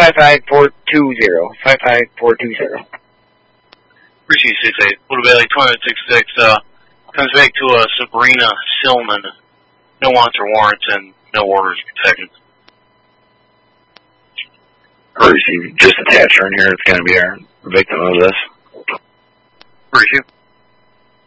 55420. 55420. Appreciate 68. Buddha Valley 2166, comes back to Sabrina Silman. No wants or warrants and no orders protected. Receive just attached her in here. It's going to be our victim of this. Appreciate.